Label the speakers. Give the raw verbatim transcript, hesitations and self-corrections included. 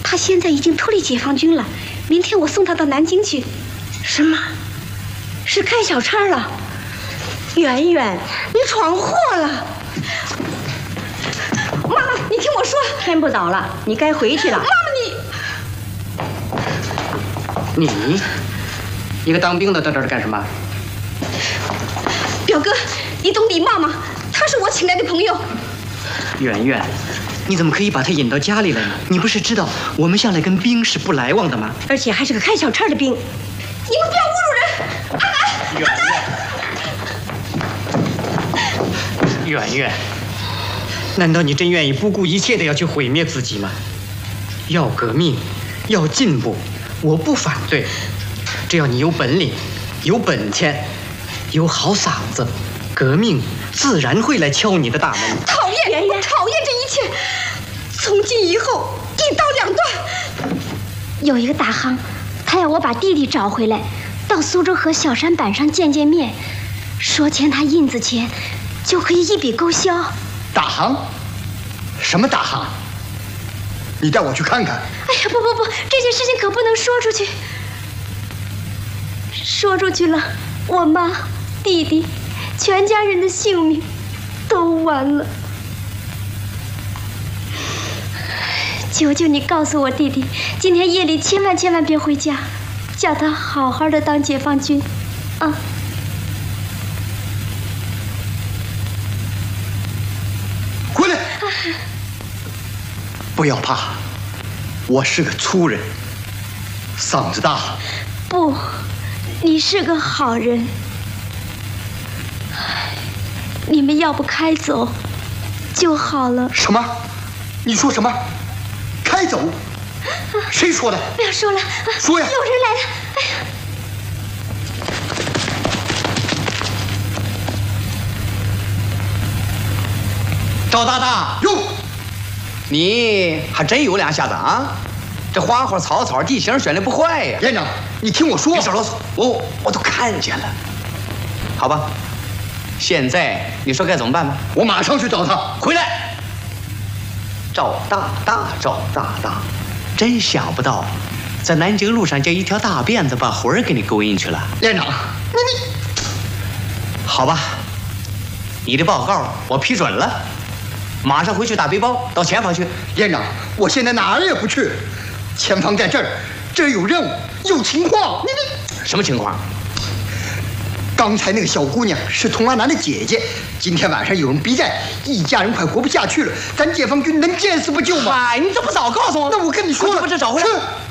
Speaker 1: 他现在已经脱离解放军了，明天我送他到南京去。
Speaker 2: 什么？是开小差了？圆圆，你闯祸了！
Speaker 1: 妈妈，你听我说，
Speaker 2: 天不早了，你该回去了。
Speaker 1: 妈妈，
Speaker 3: 你，你，一个当兵的到这儿干什么？
Speaker 1: 表哥，你懂礼貌吗？他是我请来的朋友。
Speaker 3: 圆圆，你怎么可以把他引到家里来呢？你不是知道我们向来跟兵是不来往的吗？
Speaker 2: 而且还是个开小差的兵。
Speaker 1: 你们不要侮辱人！阿南，
Speaker 3: 圆圆，圆圆，难道你真愿意不顾一切的要去毁灭自己吗？要革命，要进步，我不反对，只要你有本领，有本钱，有好嗓子，革命自然会来敲你的大门。
Speaker 1: 讨厌，圆圆，我讨厌这一切。从今以后，一刀两断。有一个大夯，他要我把弟弟找回来，到苏州河小山板上见见面，说欠他印子钱，就可以一笔勾销。
Speaker 4: 大行？什么大行？你带我去看看。
Speaker 1: 哎呀，不不不，这件事情可不能说出去。说出去了，我妈、弟弟、全家人的性命都完了。求求你告诉我弟弟，今天夜里千万千万别回家，叫他好好的当解放军，啊！
Speaker 4: 回来！不要怕，我是个粗人，嗓子大。
Speaker 1: 不，你是个好人。你们要不开走就好了。
Speaker 4: 什么？你说什么？开走？谁说的？
Speaker 1: 不要说了，
Speaker 4: 说呀！
Speaker 1: 有人来了！哎呀！
Speaker 5: 赵大大，
Speaker 4: 哟，
Speaker 5: 你还真有两下子啊！这花花草草地形选的不坏呀。
Speaker 4: 连长，你听我说。
Speaker 5: 别少啰嗦，我我都看见了。好吧，现在你说该怎么办吧？
Speaker 4: 我马上去找他。
Speaker 5: 回来。赵大大，赵大大，真想不到，在南京路上这一条大辫子把魂儿给你勾引去了。
Speaker 4: 连长，那你
Speaker 5: 好吧，你的报告我批准了，马上回去打背包到前方去。
Speaker 4: 连长，我现在哪儿也不去，前方在这儿，这儿有任务，有情况。你你
Speaker 5: 什么情况？
Speaker 4: 刚才那个小姑娘是童阿南的姐姐，今天晚上有人逼债，一家人快活不下去了，咱解放军能见死不救吗？
Speaker 5: 哎，你怎么不早告诉我？
Speaker 4: 那我跟你说了，
Speaker 5: 把这找回来。